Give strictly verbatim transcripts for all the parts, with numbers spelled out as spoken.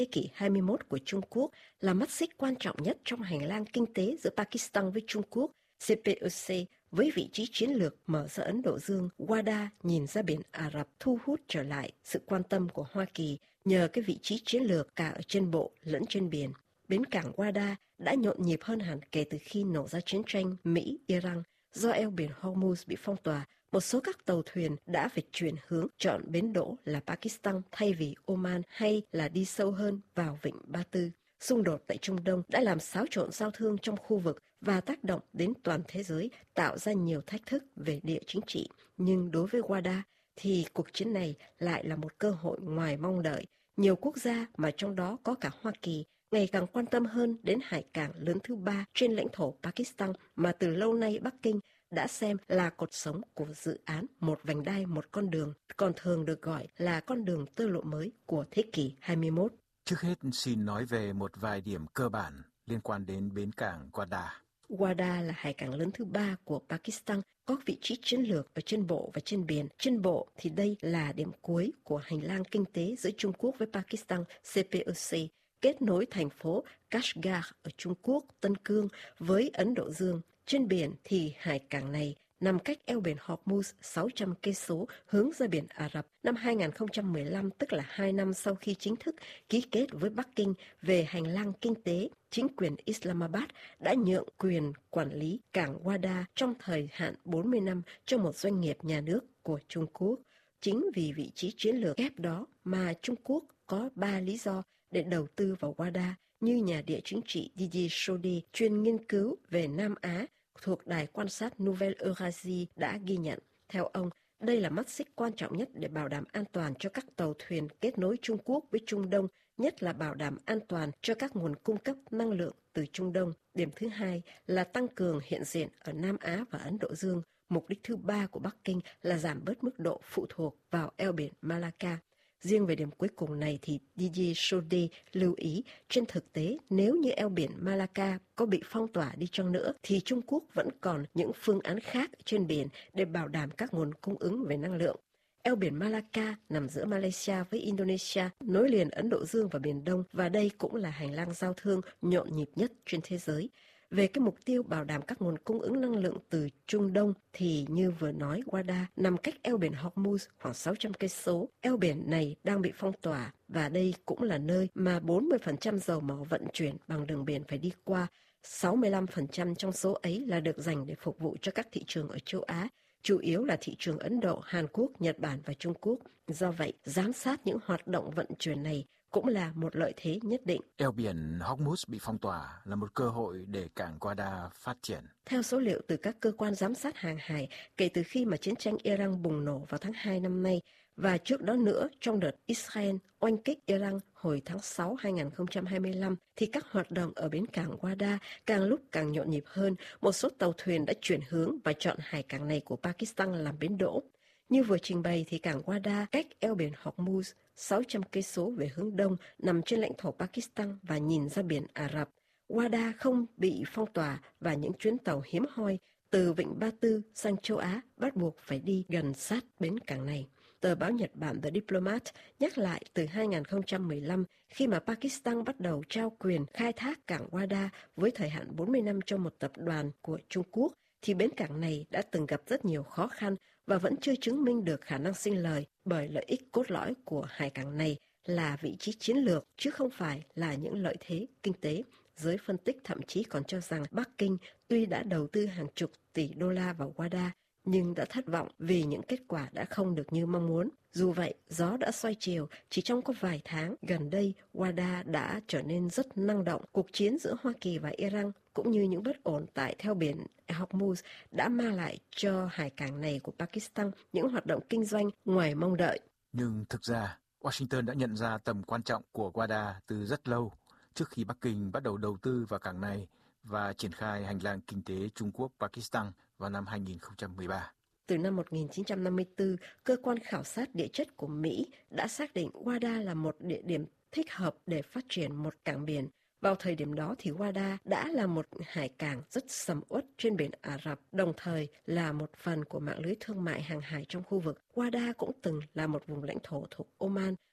thế kỷ hai mươi mốt của Trung Quốc là mắt xích quan trọng nhất trong hành lang kinh tế giữa Pakistan với Trung Quốc. xê pê o xê với vị trí chiến lược mở ra Ấn Độ Dương, Gwadar nhìn ra biển Ả Rập thu hút trở lại sự quan tâm của Hoa Kỳ nhờ cái vị trí chiến lược cả ở trên bộ lẫn trên biển. Bến cảng Gwadar đã nhộn nhịp hơn hẳn kể từ khi nổ ra chiến tranh Mỹ-Iran. Do eo biển Hormuz bị phong tỏa, một số các tàu thuyền đã phải chuyển hướng chọn bến đỗ là Pakistan thay vì Oman hay là đi sâu hơn vào vịnh Ba Tư. Xung đột tại Trung Đông đã làm xáo trộn giao thương trong khu vực và tác động đến toàn thế giới, tạo ra nhiều thách thức về địa chính trị. Nhưng đối với Gwadar thì cuộc chiến này lại là một cơ hội ngoài mong đợi. Nhiều quốc gia mà trong đó có cả Hoa Kỳ ngày càng quan tâm hơn đến hải cảng lớn thứ ba trên lãnh thổ Pakistan mà từ lâu nay Bắc Kinh đã xem là cột sống của dự án một vành đai một con đường, còn thường được gọi là con đường tơ lộ mới của thế kỷ hai mươi mốt. Trước hết xin nói về một vài điểm cơ bản liên quan đến bến cảng Gwadar. Gwadar là hải cảng lớn thứ ba của Pakistan, có vị trí chiến lược ở trên bộ và trên biển. Trên bộ thì đây là điểm cuối của hành lang kinh tế giữa Trung Quốc với Pakistan, xê pê o xê, kết nối thành phố Kashgar ở Trung Quốc, Tân Cương với Ấn Độ Dương. Trên biển thì hải cảng này nằm cách eo biển Hormuz sáu trăm cây số hướng ra biển Ả Rập. Năm hai nghìn không trăm mười lăm, tức là hai năm sau khi chính thức ký kết với Bắc Kinh về hành lang kinh tế, chính quyền Islamabad đã nhượng quyền quản lý cảng Gwadar trong thời hạn bốn mươi năm cho một doanh nghiệp nhà nước của Trung Quốc. Chính vì vị trí chiến lược kép đó mà Trung Quốc có ba lý do để đầu tư vào Gwadar, như nhà địa chính trị Didier Sodi, chuyên nghiên cứu về Nam Á thuộc Đài quan sát Nouvelle Eurasie đã ghi nhận. Theo ông, đây là mắt xích quan trọng nhất để bảo đảm an toàn cho các tàu thuyền kết nối Trung Quốc với Trung Đông, nhất là bảo đảm an toàn cho các nguồn cung cấp năng lượng từ Trung Đông. Điểm thứ hai là tăng cường hiện diện ở Nam Á và Ấn Độ Dương. Mục đích thứ ba của Bắc Kinh là giảm bớt mức độ phụ thuộc vào eo biển Malacca. Riêng về điểm cuối cùng này thì Didier Sodi lưu ý, trên thực tế nếu như eo biển Malacca có bị phong tỏa đi chăng nữa thì Trung Quốc vẫn còn những phương án khác trên biển để bảo đảm các nguồn cung ứng về năng lượng. Eo biển Malacca nằm giữa Malaysia với Indonesia, nối liền Ấn Độ Dương và Biển Đông, và đây cũng là hành lang giao thương nhộn nhịp nhất trên thế giới. Về cái mục tiêu bảo đảm các nguồn cung ứng năng lượng từ Trung Đông thì như vừa nói, Gwadar nằm cách eo biển Hormuz khoảng sáu trăm cây số. Eo biển này đang bị phong tỏa và đây cũng là nơi mà bốn mươi phần trăm dầu mỏ vận chuyển bằng đường biển phải đi qua. sáu mươi lăm phần trăm trong số ấy là được dành để phục vụ cho các thị trường ở châu Á, chủ yếu là thị trường Ấn Độ, Hàn Quốc, Nhật Bản và Trung Quốc. Do vậy, giám sát những hoạt động vận chuyển này cũng là một lợi thế nhất định. Eo biển Hormuz bị phong tỏa là một cơ hội để cảng Gwadar phát triển. Theo số liệu từ các cơ quan giám sát hàng hải, kể từ khi mà chiến tranh Iran bùng nổ vào tháng hai năm nay, và trước đó nữa trong đợt Israel oanh kích Iran hồi tháng sáu hai nghìn không trăm hai mươi lăm, thì các hoạt động ở bến cảng Gwadar càng lúc càng nhộn nhịp hơn. Một số tàu thuyền đã chuyển hướng và chọn hải cảng này của Pakistan làm bến đỗ. Như vừa trình bày thì cảng Gwadar cách eo biển Hormuz sáu trăm cây số về hướng đông, nằm trên lãnh thổ Pakistan và nhìn ra biển Ả Rập. Gwadar không bị phong tỏa và những chuyến tàu hiếm hoi từ vịnh Ba Tư sang châu Á bắt buộc phải đi gần sát bến cảng này. Tờ báo Nhật Bản The Diplomat nhắc lại từ hai nghìn không trăm mười lăm, khi mà Pakistan bắt đầu trao quyền khai thác cảng Gwadar với thời hạn bốn mươi năm cho một tập đoàn của Trung Quốc, thì bến cảng này đã từng gặp rất nhiều khó khăn và vẫn chưa chứng minh được khả năng sinh lời, bởi lợi ích cốt lõi của hải cảng này là vị trí chiến lược chứ không phải là những lợi thế kinh tế. Giới phân tích thậm chí còn cho rằng Bắc Kinh tuy đã đầu tư hàng chục tỷ đô la vào Gwadar nhưng đã thất vọng vì những kết quả đã không được như mong muốn. Dù vậy, gió đã xoay chiều, chỉ trong có vài tháng gần đây, Gwadar đã trở nên rất năng động. Cuộc chiến giữa Hoa Kỳ và Iran cũng như những bất ổn tại theo biển Hormuz đã mang lại cho hải cảng này của Pakistan những hoạt động kinh doanh ngoài mong đợi. Nhưng thực ra, Washington đã nhận ra tầm quan trọng của Gwadar từ rất lâu, trước khi Bắc Kinh bắt đầu đầu tư vào cảng này và triển khai hành lang kinh tế Trung Quốc-Pakistan vào năm hai nghìn không trăm mười ba. Từ năm một nghìn chín trăm năm mươi tư, cơ quan khảo sát địa chất của Mỹ đã xác định Gwadar là một địa điểm thích hợp để phát triển một cảng biển. Vào thời điểm đó thì Gwadar đã là một hải cảng rất sầm uất trên biển Ả Rập, đồng thời là một phần của mạng lưới thương mại hàng hải trong khu vực. Gwadar cũng từng là một vùng lãnh thổ thuộc Oman,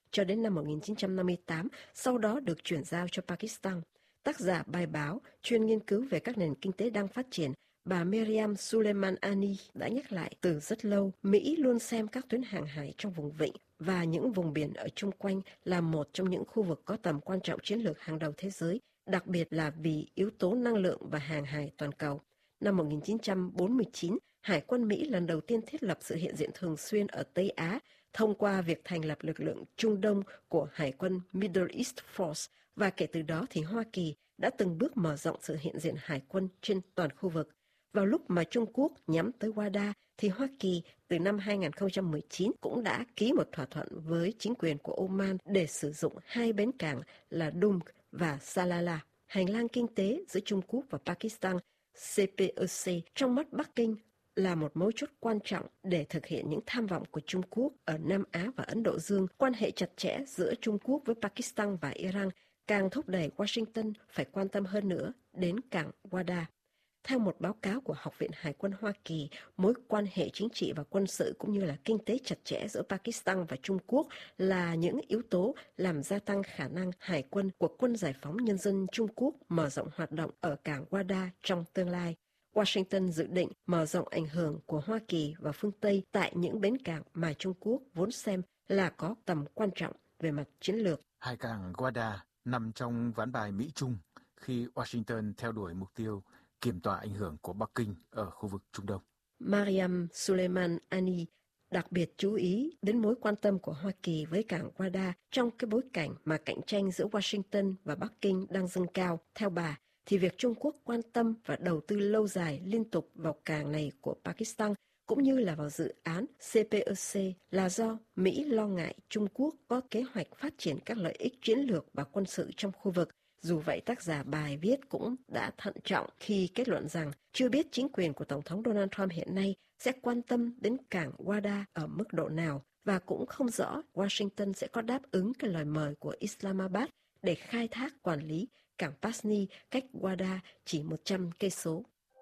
cho đến năm một nghìn chín trăm năm mươi tám, sau đó được chuyển giao cho Pakistan. Tác giả bài báo chuyên nghiên cứu về các nền kinh tế đang phát triển, bà Miriam Suleimani đã nhắc lại từ rất lâu, Mỹ luôn xem các tuyến hàng hải trong vùng vịnh và những vùng biển ở chung quanh là một trong những khu vực có tầm quan trọng chiến lược hàng đầu thế giới, đặc biệt là vì yếu tố năng lượng và hàng hải toàn cầu. Năm một nghìn chín trăm bốn mươi chín, Hải quân Mỹ lần đầu tiên thiết lập sự hiện diện thường xuyên ở Tây Á thông qua việc thành lập lực lượng Trung Đông của Hải quân Middle East Force, và kể từ đó thì Hoa Kỳ đã từng bước mở rộng sự hiện diện hải quân trên toàn khu vực. Vào lúc mà Trung Quốc nhắm tới Wada, thì Hoa Kỳ từ năm hai nghìn không trăm mười chín cũng đã ký một thỏa thuận với chính quyền của Oman để sử dụng hai bến cảng là Dum và Salalah. Hành lang kinh tế giữa Trung Quốc và Pakistan C P E C trong mắt Bắc Kinh là một mấu chốt quan trọng để thực hiện những tham vọng của Trung Quốc ở Nam Á và Ấn Độ Dương. Quan hệ chặt chẽ giữa Trung Quốc với Pakistan và Iran càng thúc đẩy Washington phải quan tâm hơn nữa đến cảng Wada. Theo một báo cáo của Học viện Hải quân Hoa Kỳ, mối quan hệ chính trị và quân sự cũng như là kinh tế chặt chẽ giữa Pakistan và Trung Quốc là những yếu tố làm gia tăng khả năng hải quân của Quân Giải phóng Nhân dân Trung Quốc mở rộng hoạt động ở cảng Wada trong tương lai. Washington dự định mở rộng ảnh hưởng của Hoa Kỳ và phương Tây tại những bến cảng mà Trung Quốc vốn xem là có tầm quan trọng về mặt chiến lược. Hải cảng Wada nằm trong ván bài Mỹ-Trung khi Washington theo đuổi mục tiêu kiểm tỏa ảnh hưởng của Bắc Kinh ở khu vực Trung Đông. Mariam Suleimani đặc biệt chú ý đến mối quan tâm của Hoa Kỳ với cảng Wada trong cái bối cảnh mà cạnh tranh giữa Washington và Bắc Kinh đang dâng cao. Theo bà, thì việc Trung Quốc quan tâm và đầu tư lâu dài liên tục vào cảng này của Pakistan cũng như là vào dự án C P E C là do Mỹ lo ngại Trung Quốc có kế hoạch phát triển các lợi ích chiến lược và quân sự trong khu vực. Dù vậy, tác giả bài viết cũng đã thận trọng khi kết luận rằng chưa biết chính quyền của Tổng thống Donald Trump hiện nay sẽ quan tâm đến cảng Wada ở mức độ nào, và cũng không rõ Washington sẽ có đáp ứng cái lời mời của Islamabad để khai thác quản lý cảng Pasni cách Wada chỉ một trăm cây số.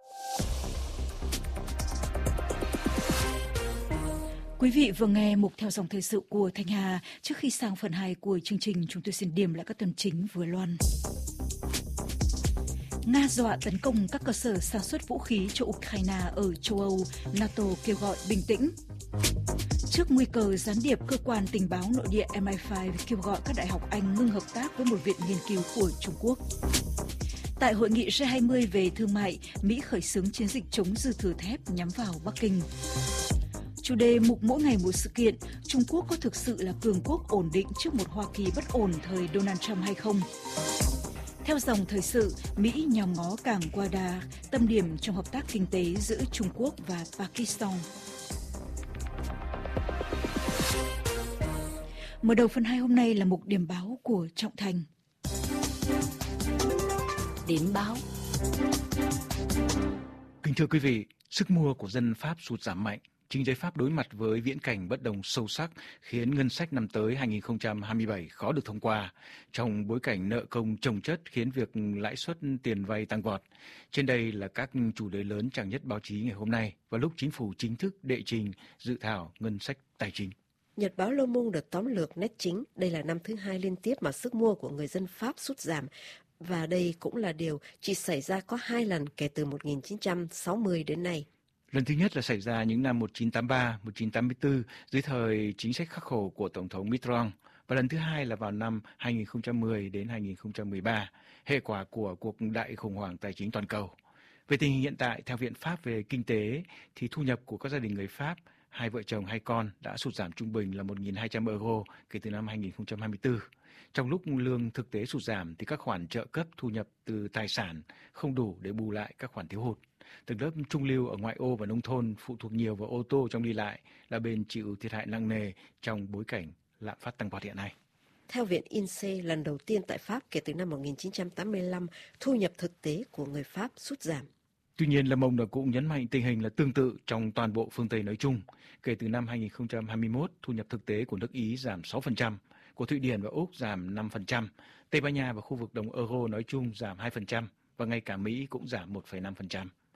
Quý vị vừa nghe mục theo dòng thời sự của Thanh Hà. Trước khi sang phần hai của chương trình, chúng tôi xin điểm lại các tuần chính vừa loan. Nga dọa tấn công các cơ sở sản xuất vũ khí cho Ukraine ở châu Âu, NATO kêu gọi bình tĩnh. Trước nguy cơ gián điệp, cơ quan tình báo nội địa M I năm kêu gọi các đại học Anh ngưng hợp tác với một viện nghiên cứu của Trung Quốc. Tại hội nghị G hai mươi về thương mại, Mỹ khởi xướng chiến dịch chống dư thừa thép nhắm vào Bắc Kinh. Chủ đề mục mỗi ngày một sự kiện, Trung Quốc có thực sự là cường quốc ổn định trước một Hoa Kỳ bất ổn thời Donald Trump hay không? Theo dòng thời sự, Mỹ nhòm ngó cảng Wada, tâm điểm trong hợp tác kinh tế giữa Trung Quốc và Pakistan. Mở đầu phần hai hôm nay là mục điểm báo của Trọng Thành. Điểm báo. Kính thưa quý vị, sức mua của dân Pháp sụt giảm mạnh. Kinh tế Pháp đối mặt với viễn cảnh bất đồng sâu sắc khiến ngân sách năm tới hai không hai bảy khó được thông qua, trong bối cảnh nợ công chồng chất khiến việc lãi suất tiền vay tăng vọt. Trên đây là các chủ đề lớn trang nhất báo chí ngày hôm nay và lúc chính phủ chính thức đệ trình dự thảo ngân sách tài chính. Nhật báo Le Monde được tóm lược nét chính, đây là năm thứ hai liên tiếp mà sức mua của người dân Pháp sút giảm. Và đây cũng là điều chỉ xảy ra có hai lần kể từ một nghìn chín trăm sáu mươi đến nay. Lần thứ nhất là xảy ra những năm một nghìn chín trăm tám mươi ba, một nghìn chín trăm tám mươi tư dưới thời chính sách khắc khổ của Tổng thống Mitterrand, và lần thứ hai là vào năm hai nghìn không trăm mười đến hai nghìn không trăm mười ba, hệ quả của cuộc đại khủng hoảng tài chính toàn cầu. Về tình hình hiện tại, theo Viện Pháp về Kinh tế, thì thu nhập của các gia đình người Pháp, hai vợ chồng hai con đã sụt giảm trung bình là một nghìn hai trăm euro kể từ năm hai nghìn không trăm hai mươi tư. Trong lúc lương thực tế sụt giảm thì các khoản trợ cấp thu nhập từ tài sản không đủ để bù lại các khoản thiếu hụt. Tầng lớp trung lưu ở ngoại ô và nông thôn phụ thuộc nhiều vào ô tô trong đi lại là bên chịu thiệt hại nặng nề trong bối cảnh lạm phát tăng vọt hiện nay. Theo Viện i en xê, lần đầu tiên tại Pháp kể từ năm một nghìn chín trăm tám mươi lăm, thu nhập thực tế của người Pháp sút giảm. Tuy nhiên, Le Monde cũng nhấn mạnh tình hình là tương tự trong toàn bộ phương Tây nói chung. Kể từ năm hai nghìn không trăm hai mươi mốt, thu nhập thực tế của nước Ý giảm sáu phần trăm, của Thụy Điển và Úc giảm năm phần trăm, Tây Ban Nha và khu vực đồng euro nói chung giảm hai phần trăm, và ngay cả Mỹ cũng giảm một phẩy năm phần trăm.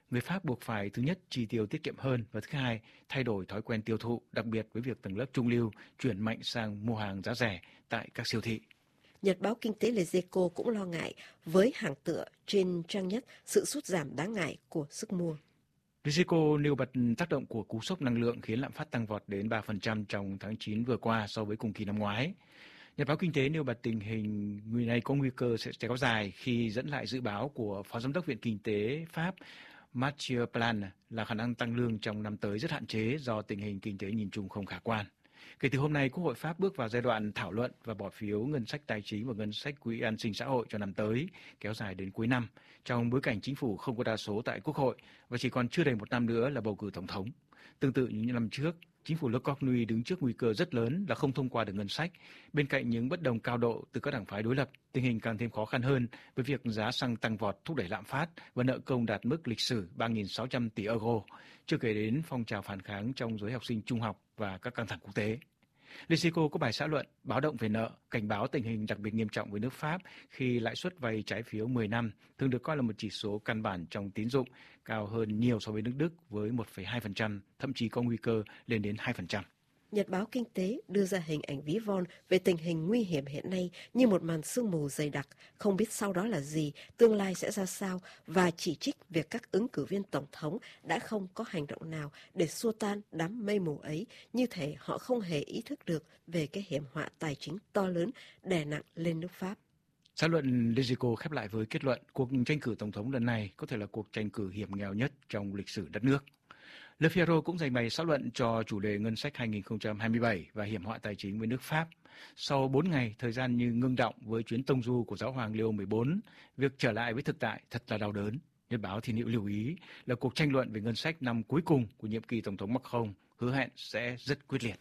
người Pháp buộc phải thứ nhất chi tiêu tiết kiệm hơn và thứ hai thay đổi thói quen tiêu thụ, đặc biệt với việc tầng lớp trung lưu chuyển mạnh sang mua hàng giá rẻ tại các siêu thị. Nhật báo Kinh tế Les Echos cũng lo ngại với hàng tựa trên trang nhất sự sút giảm đáng ngại của sức mua. Les Echos nêu bật tác động của cú sốc năng lượng khiến lạm phát tăng vọt đến ba phần trăm trong tháng chín vừa qua so với cùng kỳ năm ngoái. Nhật báo Kinh tế nêu bật tình hình người này có nguy cơ sẽ kéo dài khi dẫn lại dự báo của Phó Giám đốc Viện Kinh tế Pháp Mathieu Plan là khả năng tăng lương trong năm tới rất hạn chế do tình hình kinh tế nhìn chung không khả quan. Kể từ hôm nay, Quốc hội Pháp bước vào giai đoạn thảo luận và bỏ phiếu ngân sách tài chính và ngân sách quỹ an sinh xã hội cho năm tới, kéo dài đến cuối năm, trong bối cảnh chính phủ không có đa số tại Quốc hội và chỉ còn chưa đầy một năm nữa là bầu cử tổng thống. Tương tự như những năm trước, chính phủ Le Cornu đứng trước nguy cơ rất lớn là không thông qua được ngân sách. Bên cạnh những bất đồng cao độ từ các đảng phái đối lập, tình hình càng thêm khó khăn hơn với việc giá xăng tăng vọt thúc đẩy lạm phát và nợ công đạt mức lịch sử ba nghìn sáu trăm tỷ euro, chưa kể đến phong trào phản kháng trong giới học sinh trung học và các căng thẳng quốc tế. Les Echos có bài xã luận báo động về nợ, cảnh báo tình hình đặc biệt nghiêm trọng với nước Pháp khi lãi suất vay trái phiếu mười năm thường được coi là một chỉ số căn bản trong tín dụng, cao hơn nhiều so với nước Đức với một phẩy hai phần trăm, thậm chí có nguy cơ lên đến hai phần trăm. Nhật báo Kinh tế đưa ra hình ảnh ví von về tình hình nguy hiểm hiện nay như một màn sương mù dày đặc, không biết sau đó là gì, tương lai sẽ ra sao, và chỉ trích việc các ứng cử viên tổng thống đã không có hành động nào để xua tan đám mây mù ấy, như thể họ không hề ý thức được về cái hiểm họa tài chính to lớn đè nặng lên nước Pháp. Xã luận Les Echos khép lại với kết luận cuộc tranh cử tổng thống lần này có thể là cuộc tranh cử hiểm nghèo nhất trong lịch sử đất nước. Le Figaro cũng dành bày xã luận cho chủ đề ngân sách hai nghìn không trăm hai mươi bảy và hiểm họa tài chính với nước Pháp. Sau bốn ngày, thời gian như ngưng đọng với chuyến tông du của giáo hoàng Leo mười bốn, việc trở lại với thực tại thật là đau đớn. Nhật báo Thiên Hữu lưu ý là cuộc tranh luận về ngân sách năm cuối cùng của nhiệm kỳ Tổng thống Macron hứa hẹn sẽ rất quyết liệt.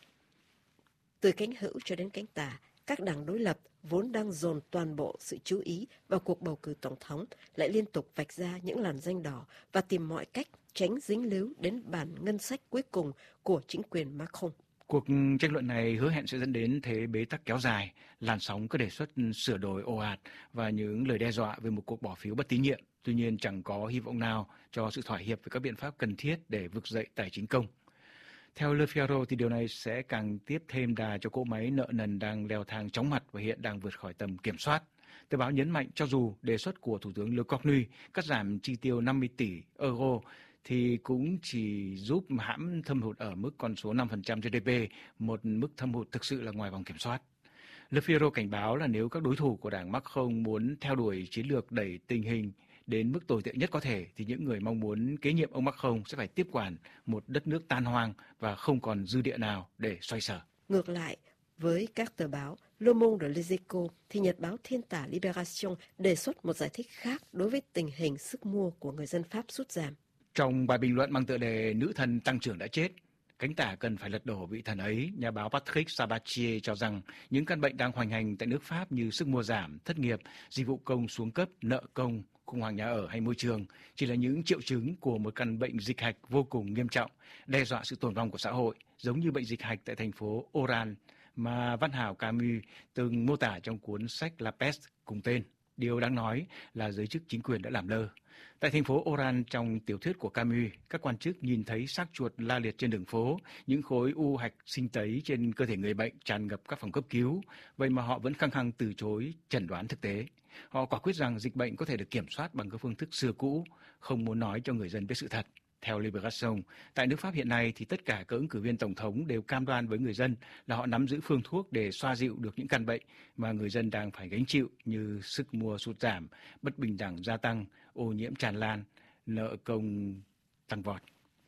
Từ cánh hữu cho đến cánh tả, các đảng đối lập vốn đang dồn toàn bộ sự chú ý vào cuộc bầu cử tổng thống lại liên tục vạch ra những làn ranh đỏ và tìm mọi cách tránh dính líu đến bản ngân sách cuối cùng của chính quyền Macron. Cuộc tranh luận này hứa hẹn sẽ dẫn đến thế bế tắc kéo dài, làn sóng các đề xuất sửa đổi ồ ạt và những lời đe dọa về một cuộc bỏ phiếu bất tín nhiệm. Tuy nhiên chẳng có hy vọng nào cho sự thỏa hiệp với các biện pháp cần thiết để vực dậy tài chính công. Theo Le Figaro thì điều này sẽ càng tiếp thêm đà cho cỗ máy nợ nần đang leo thang chóng mặt và hiện đang vượt khỏi tầm kiểm soát. Tờ báo nhấn mạnh cho dù đề xuất của Thủ tướng Le Cornu cắt giảm chi tiêu năm mươi tỷ euro thì cũng chỉ giúp hãm thâm hụt ở mức con số năm phần trăm giê đê pê, một mức thâm hụt thực sự là ngoài vòng kiểm soát. Le Figaro cảnh báo là nếu các đối thủ của đảng Macron muốn theo đuổi chiến lược đẩy tình hình đến mức tồi tệ nhất có thể thì những người mong muốn kế nhiệm ông Macron sẽ phải tiếp quản một đất nước tan hoang và không còn dư địa nào để xoay sở. Ngược lại, với các tờ báo Le Monde, Les Echos thì Nhật báo Thiên tả Libération đề xuất một giải thích khác đối với tình hình sức mua của người dân Pháp sút giảm. Trong bài bình luận mang tựa đề Nữ thần tăng trưởng đã chết, cánh tả cần phải lật đổ vị thần ấy, nhà báo Patrick Sabatier cho rằng những căn bệnh đang hoành hành tại nước Pháp như sức mua giảm, thất nghiệp, dịch vụ công xuống cấp, nợ công, khủng hoảng nhà ở hay môi trường chỉ là những triệu chứng của một căn bệnh dịch hạch vô cùng nghiêm trọng, đe dọa sự tồn vong của xã hội, giống như bệnh dịch hạch tại thành phố Oran mà văn hào Camus từng mô tả trong cuốn sách La Peste cùng tên. Điều đáng nói là giới chức chính quyền đã làm lơ. Tại thành phố Oran trong tiểu thuyết của Camus, các quan chức nhìn thấy xác chuột la liệt trên đường phố, những khối u hạch sinh tấy trên cơ thể người bệnh tràn ngập các phòng cấp cứu, vậy mà họ vẫn khăng khăng từ chối chẩn đoán thực tế. Họ quả quyết rằng dịch bệnh có thể được kiểm soát bằng các phương thức xưa cũ, không muốn nói cho người dân biết sự thật. Theo Libération, tại nước Pháp hiện nay thì tất cả các ứng cử viên tổng thống đều cam đoan với người dân là họ nắm giữ phương thuốc để xoa dịu được những căn bệnh mà người dân đang phải gánh chịu như sức mua sụt giảm, bất bình đẳng gia tăng, ô nhiễm tràn lan, nợ công tăng vọt.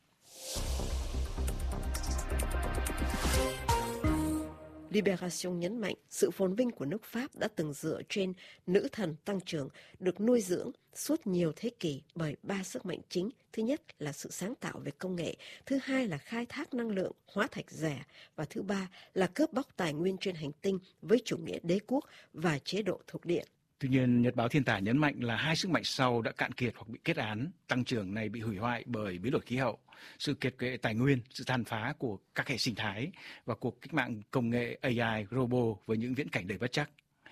Libération nhấn mạnh sự phồn vinh của nước Pháp đã từng dựa trên nữ thần tăng trưởng, được nuôi dưỡng suốt nhiều thế kỷ bởi ba sức mạnh chính. Thứ nhất là sự sáng tạo về công nghệ, thứ hai là khai thác năng lượng hóa thạch rẻ, và thứ ba là cướp bóc tài nguyên trên hành tinh với chủ nghĩa đế quốc và chế độ thuộc địa. Tuy nhiên, Nhật báo Thiên tả nhấn mạnh là hai sức mạnh sau đã cạn kiệt hoặc bị kết án. Tăng trưởng này bị hủy hoại bởi biến đổi khí hậu, sự kiệt quệ tài nguyên, sự tàn phá của các hệ sinh thái và cuộc cách mạng công nghệ a i, robot với những viễn cảnh đầy bất trắc.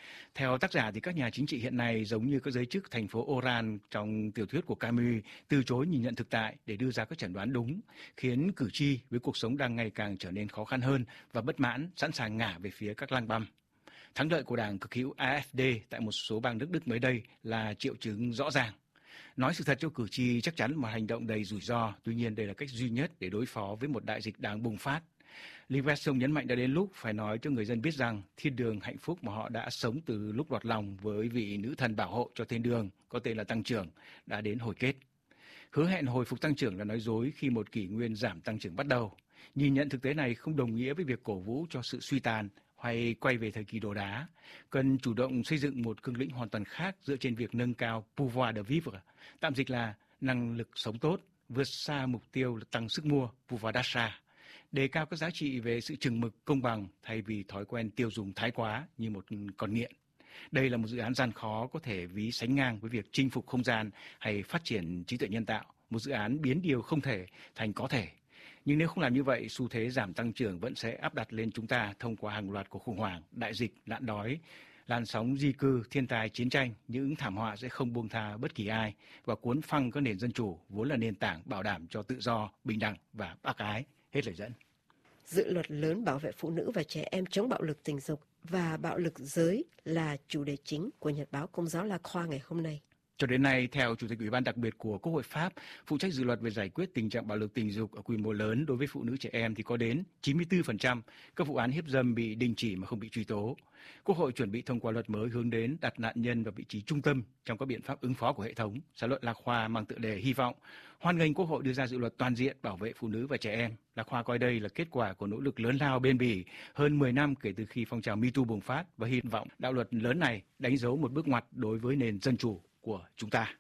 Theo tác giả thì các nhà chính trị hiện nay giống như các giới chức thành phố Oran trong tiểu thuyết của Camus, từ chối nhìn nhận thực tại để đưa ra các chẩn đoán đúng, khiến cử tri với cuộc sống đang ngày càng trở nên khó khăn hơn và bất mãn, sẵn sàng ngả về phía các lang băm. Thắng lợi của đảng cực hữu a ép đê tại một số bang nước Đức mới đây là triệu chứng rõ ràng. Nói sự thật cho cử tri chắc chắn một hành động đầy rủi ro, tuy nhiên đây là cách duy nhất để đối phó với một đại dịch đang bùng phát. Livesong nhấn mạnh đã đến lúc phải nói cho người dân biết rằng thiên đường hạnh phúc mà họ đã sống từ lúc lọt lòng với vị nữ thần bảo hộ cho thiên đường có tên là tăng trưởng đã đến hồi kết. Hứa hẹn hồi phục tăng trưởng là nói dối khi một kỷ nguyên giảm tăng trưởng bắt đầu. Nhìn nhận thực tế này không đồng nghĩa với việc cổ vũ cho sự suy tàn hay quay về thời kỳ đồ đá. Cần chủ động xây dựng một cương lĩnh hoàn toàn khác dựa trên việc nâng cao pouvoir de vivre, tạm dịch là năng lực sống tốt, vượt xa mục tiêu là tăng sức mua, pouvoir d'achat, đề cao các giá trị về sự chừng mực, công bằng thay vì thói quen tiêu dùng thái quá như một con nghiện. Đây là một dự án gian khó có thể ví sánh ngang với việc chinh phục không gian hay phát triển trí tuệ nhân tạo, một dự án biến điều không thể thành có thể. Nhưng nếu không làm như vậy, xu thế giảm tăng trưởng vẫn sẽ áp đặt lên chúng ta thông qua hàng loạt cuộc khủng hoảng, đại dịch, nạn đói, làn sóng di cư, thiên tai, chiến tranh. Những thảm họa sẽ không buông tha bất kỳ ai và cuốn phăng các nền dân chủ vốn là nền tảng bảo đảm cho tự do, bình đẳng và bác ái. Hết lời dẫn. Dự luật lớn bảo vệ phụ nữ và trẻ em chống bạo lực tình dục và bạo lực giới là chủ đề chính của Nhật báo Công giáo La Croix ngày hôm nay. Cho đến nay, theo Chủ tịch Ủy ban đặc biệt của Quốc hội Pháp, phụ trách dự luật về giải quyết tình trạng bạo lực tình dục ở quy mô lớn đối với phụ nữ trẻ em thì có đến chín mươi tư phần trăm các vụ án hiếp dâm bị đình chỉ mà không bị truy tố. Quốc hội chuẩn bị thông qua luật mới hướng đến đặt nạn nhân vào vị trí trung tâm trong các biện pháp ứng phó của hệ thống. Xã luận La Croix mang tựa đề hy vọng, hoan nghênh Quốc hội đưa ra dự luật toàn diện bảo vệ phụ nữ và trẻ em. La Croix coi đây là kết quả của nỗ lực lớn lao bền bỉ hơn mười năm kể từ khi phong trào Me Too bùng phát và hy vọng đạo luật lớn này đánh dấu một bước ngoặt đối với nền dân chủ của chúng ta.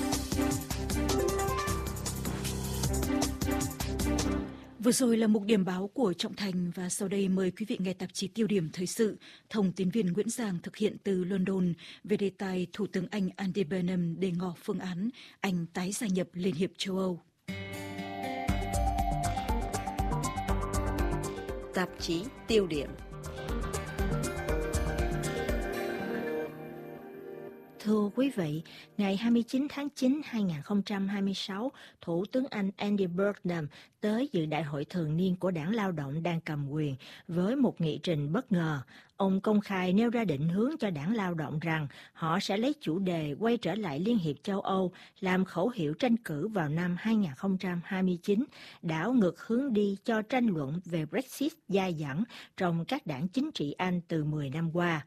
Vừa rồi là mục điểm báo của Trọng Thành và sau đây mời quý vị nghe tạp chí Tiêu điểm thời sự. Thông tín viên Nguyễn Giang thực hiện từ London về đề tài Thủ tướng Anh Andy Burnham đề ngỏ phương án Anh tái gia nhập Liên hiệp châu Âu. Tạp chí Tiêu điểm. Thưa quý vị, ngày hai mươi chín tháng chín năm hai nghìn không trăm hai mươi sáu, Thủ tướng Anh Andy Burnham tới dự đại hội thường niên của Đảng Lao động đang cầm quyền với một nghị trình bất ngờ. Ông công khai nêu ra định hướng cho Đảng Lao động rằng họ sẽ lấy chủ đề quay trở lại Liên hiệp châu Âu làm khẩu hiệu tranh cử vào năm hai nghìn không trăm hai mươi chín, đảo ngược hướng đi cho tranh luận về Brexit dai dẳng trong các đảng chính trị Anh từ mười năm qua.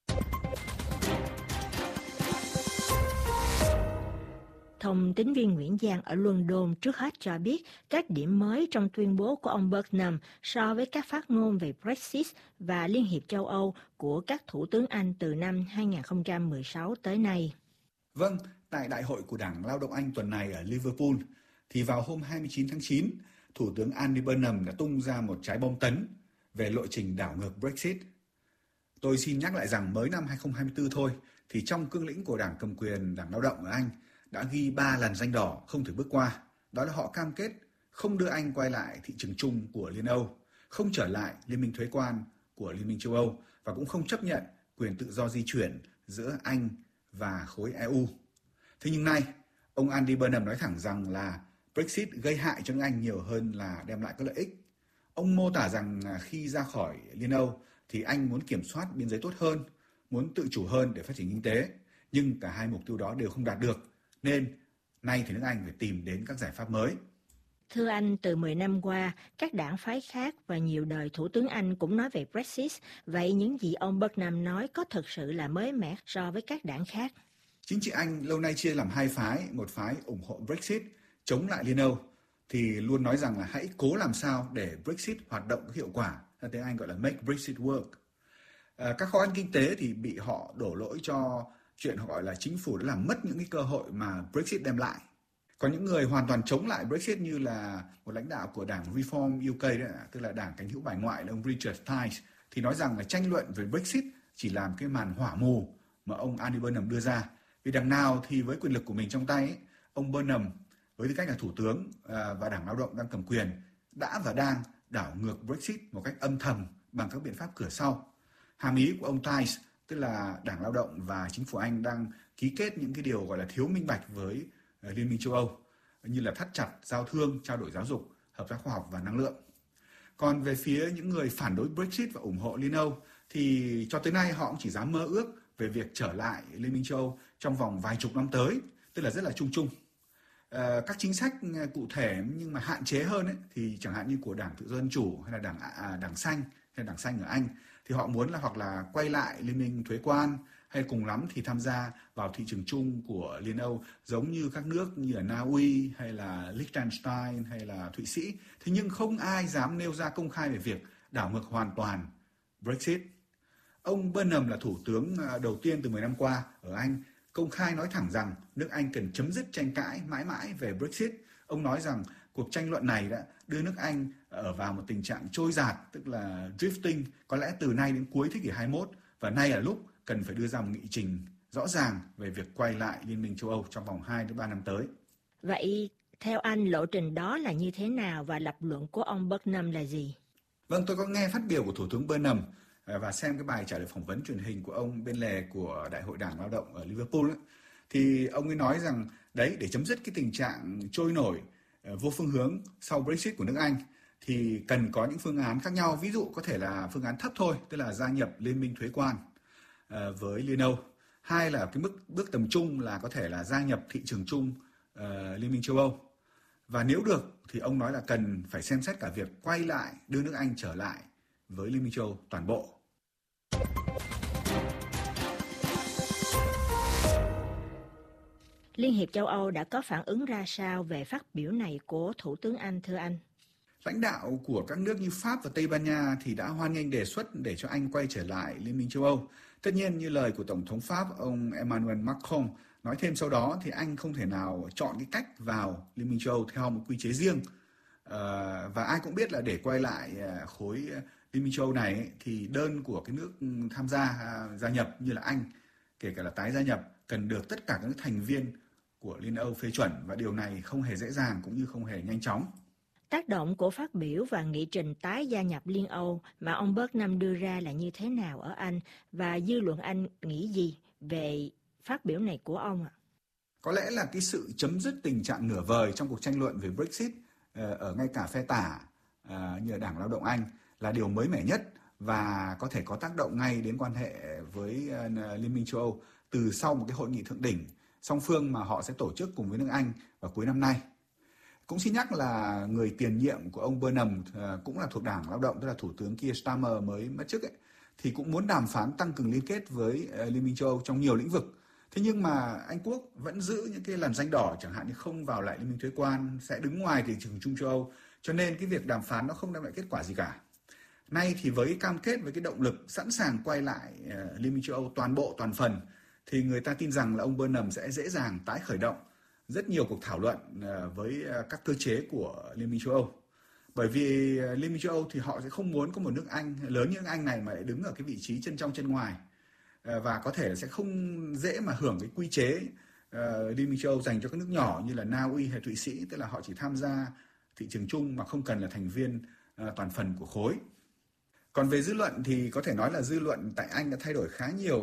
Thông tín viên Nguyễn Giang ở London trước hết cho biết các điểm mới trong tuyên bố của ông Burnham so với các phát ngôn về Brexit và Liên hiệp châu Âu của các thủ tướng Anh từ năm hai nghìn không trăm mười sáu tới nay. Vâng, tại Đại hội của Đảng Lao động Anh tuần này ở Liverpool, thì vào hôm hai mươi chín tháng chín, Thủ tướng Andy Burnham đã tung ra một trái bom tấn về lộ trình đảo ngược Brexit. Tôi xin nhắc lại rằng mới năm hai nghìn không trăm hai mươi tư thôi, thì trong cương lĩnh của Đảng cầm quyền Đảng Lao động ở Anh đã ghi ba làn ranh đỏ không thể bước qua. Đó là họ cam kết không đưa Anh quay lại thị trường chung của Liên Âu, không trở lại Liên minh thuế quan của Liên minh châu Âu và cũng không chấp nhận quyền tự do di chuyển giữa Anh và khối e u. Thế nhưng nay, ông Andy Burnham nói thẳng rằng là Brexit gây hại cho nước Anh nhiều hơn là đem lại các lợi ích. Ông mô tả rằng khi ra khỏi Liên Âu thì Anh muốn kiểm soát biên giới tốt hơn, muốn tự chủ hơn để phát triển kinh tế, nhưng cả hai mục tiêu đó đều không đạt được. Nên nay thì nước Anh phải tìm đến các giải pháp mới. Thưa anh, từ mười năm qua, các đảng phái khác và nhiều đời Thủ tướng Anh cũng nói về Brexit. Vậy những gì ông Burnham nói có thực sự là mới mẻ so với các đảng khác? Chính trị Anh lâu nay chia làm hai phái, một phái ủng hộ Brexit, chống lại Liên Âu, thì luôn nói rằng là hãy cố làm sao để Brexit hoạt động có hiệu quả, tiếng Anh gọi là make Brexit work. À, các khó khăn kinh tế thì bị họ đổ lỗi cho chuyện họ gọi là chính phủ đã làm mất những cái cơ hội mà Brexit đem lại. Còn những người hoàn toàn chống lại Brexit như là một lãnh đạo của đảng Reform u ca, đấy, tức là đảng cánh hữu bài ngoại là ông Richard Tice, thì nói rằng là tranh luận về Brexit chỉ làm cái màn hỏa mù mà ông Andy Burnham đưa ra. Vì đằng nào thì với quyền lực của mình trong tay, ấy, ông Burnham với tư cách là thủ tướng và đảng Lao động đang cầm quyền đã và đang đảo ngược Brexit một cách âm thầm bằng các biện pháp cửa sau. Hàm ý của ông Tice tức là Đảng Lao động và chính phủ Anh đang ký kết những cái điều gọi là thiếu minh bạch với Liên minh châu Âu, như là thắt chặt giao thương, trao đổi giáo dục, hợp tác khoa học và năng lượng. Còn về phía những người phản đối Brexit và ủng hộ Liên Âu thì cho tới nay họ cũng chỉ dám mơ ước về việc trở lại Liên minh châu Âu trong vòng vài chục năm tới, tức là rất là chung chung. À, các chính sách cụ thể nhưng mà hạn chế hơn ấy, thì chẳng hạn như của Đảng Tự do Dân Chủ hay là Đảng à, Đảng Xanh hay Đảng Xanh ở Anh thì họ muốn là hoặc là quay lại Liên minh thuế quan hay cùng lắm thì tham gia vào thị trường chung của Liên Âu giống như các nước như là Na Uy hay là Liechtenstein hay là Thụy Sĩ. Thế nhưng không ai dám nêu ra công khai về việc đảo ngược hoàn toàn Brexit. Ông Burnham là thủ tướng đầu tiên từ mười năm qua ở Anh công khai nói thẳng rằng nước Anh cần chấm dứt tranh cãi mãi mãi về Brexit. Ông nói rằng cuộc tranh luận này đã đưa nước Anh ở vào một tình trạng trôi dạt, tức là drifting, có lẽ từ nay đến cuối thế kỷ hai mươi mốt, và nay là lúc cần phải đưa ra một nghị trình rõ ràng về việc quay lại Liên minh châu Âu trong vòng hai đến ba năm tới. Vậy theo anh lộ trình đó là như thế nào và lập luận của ông Burnham là gì? Vâng, tôi có nghe phát biểu của Thủ tướng Burnham và xem cái bài trả lời phỏng vấn truyền hình của ông bên lề của Đại hội Đảng Lao động ở Liverpool ấy, thì ông ấy nói rằng đấy, để chấm dứt cái tình trạng trôi nổi vô phương hướng sau Brexit của nước Anh thì cần có những phương án khác nhau. Ví dụ có thể là phương án thấp thôi, tức là gia nhập liên minh thuế quan uh, với Liên Âu. Hai là cái mức bước tầm trung là có thể là gia nhập thị trường chung uh, Liên minh châu Âu. Và nếu được thì ông nói là cần phải xem xét cả việc quay lại đưa nước Anh trở lại với Liên minh châu Âu toàn bộ. Liên hiệp châu Âu đã có phản ứng ra sao về phát biểu này của Thủ tướng Anh, thưa anh? Lãnh đạo của các nước như Pháp và Tây Ban Nha thì đã hoan nghênh đề xuất để cho Anh quay trở lại Liên minh châu Âu. Tất nhiên như lời của Tổng thống Pháp ông Emmanuel Macron nói thêm sau đó thì Anh không thể nào chọn cái cách vào Liên minh châu Âu theo một quy chế riêng. À, và ai cũng biết là để quay lại khối Liên minh châu Âu này ấy, thì đơn của cái nước tham gia à, gia nhập như là Anh, kể cả là tái gia nhập, cần được tất cả các nước thành viên của Liên Âu phê chuẩn, và điều này không hề dễ dàng cũng như không hề nhanh chóng. Tác động của phát biểu và nghị trình tái gia nhập Liên Âu mà ông Burnham đưa ra là như thế nào ở Anh, và dư luận Anh nghĩ gì về phát biểu này của ông ạ? Có lẽ là cái sự chấm dứt tình trạng nửa vời trong cuộc tranh luận về Brexit ở ngay cả phe tả như là Đảng Lao động Anh là điều mới mẻ nhất và có thể có tác động ngay đến quan hệ với Liên minh châu Âu từ sau một cái hội nghị thượng đỉnh song phương mà họ sẽ tổ chức cùng với nước Anh vào cuối năm nay. Cũng xin nhắc là người tiền nhiệm của ông Burnham cũng là thuộc Đảng Lao động, tức là Thủ tướng Keir Starmer mới mất chức ấy, thì cũng muốn đàm phán tăng cường liên kết với Liên minh châu Âu trong nhiều lĩnh vực. Thế nhưng mà Anh Quốc vẫn giữ những cái làn ranh đỏ, chẳng hạn như không vào lại Liên minh thuế quan, sẽ đứng ngoài thị trường chung châu Âu, cho nên cái việc đàm phán nó không đem lại kết quả gì cả. Nay thì với cam kết, với cái động lực sẵn sàng quay lại Liên minh châu Âu toàn bộ, toàn phần, thì người ta tin rằng là ông Burnham sẽ dễ dàng tái khởi động rất nhiều cuộc thảo luận với các cơ chế của Liên minh châu Âu. Bởi vì Liên minh châu Âu thì họ sẽ không muốn có một nước Anh lớn như nước Anh này mà lại đứng ở cái vị trí chân trong chân ngoài, và có thể là sẽ không dễ mà hưởng cái quy chế Liên minh châu Âu dành cho các nước nhỏ như là Na Uy hay Thụy Sĩ, tức là họ chỉ tham gia thị trường chung mà không cần là thành viên toàn phần của khối. Còn về dư luận thì có thể nói là dư luận tại Anh đã thay đổi khá nhiều